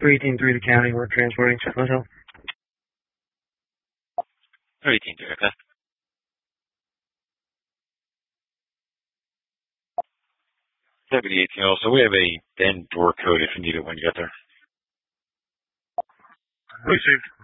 318-3 to county. We're transporting to hotel. 318-3, okay. Deputy 18 also, we have a den door code if you need it when you get there. Received.